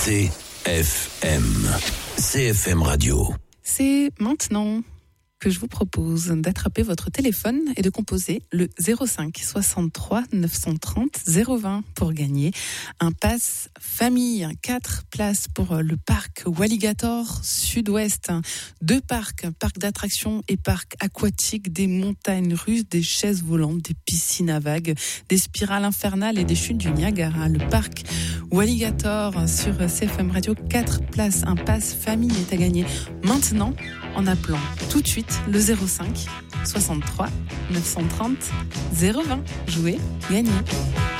CFM. CFM Radio. C'est maintenant que je vous propose d'attraper votre téléphone et de composer le 05 63 930 020 pour gagner un pass famille, 4 places pour le parc Walligator Sud-Ouest, 2 parcs, parc d'attractions et parc aquatique, des montagnes russes, des chaises volantes, des piscines à vagues, des spirales infernales et des chutes du Niagara. Le parc Walligator sur CFM Radio, 4 places, un pass famille est à gagner maintenant en appelant tout de suite le 05 63 930 020. Jouez, gagnez.